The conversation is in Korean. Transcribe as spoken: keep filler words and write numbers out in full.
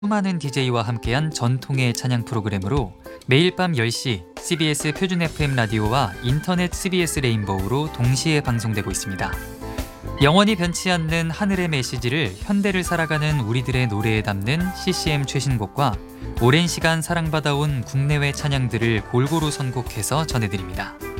수많은 디제이와 함께한 전통의 찬양 프로그램으로 매일 밤 열 시 씨비에스 표준 에프엠 라디오와 인터넷 씨비에스 레인보우로 동시에 방송되고 있습니다. 영원히 변치 않는 하늘의 메시지를 현대를 살아가는 우리들의 노래에 담는 씨씨엠 최신곡과 오랜 시간 사랑받아온 국내외 찬양들을 골고루 선곡해서 전해드립니다.